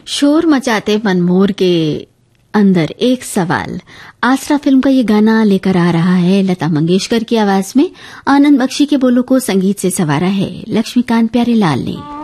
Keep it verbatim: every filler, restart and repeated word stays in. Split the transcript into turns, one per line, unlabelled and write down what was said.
शोर मचाते मनमोर के अंदर एक सवाल, आसरा फिल्म का ये गाना लेकर आ रहा है लता मंगेशकर की आवाज में। आनंद बख्शी के बोलों को संगीत से संवारा है लक्ष्मीकांत प्यारेलाल ने।